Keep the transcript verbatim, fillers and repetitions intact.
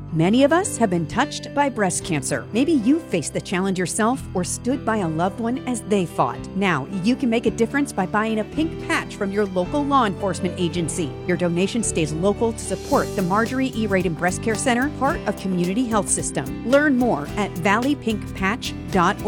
Many of us have been touched by breast cancer. Maybe you faced the challenge yourself or stood by a loved one as they fought. Now, you can make a difference by buying a pink patch from your local law enforcement agency. Your donation stays local to support the Marjorie E. Radin Breast Care Center, part of Community Health System. Learn more at valley pink patch dot org.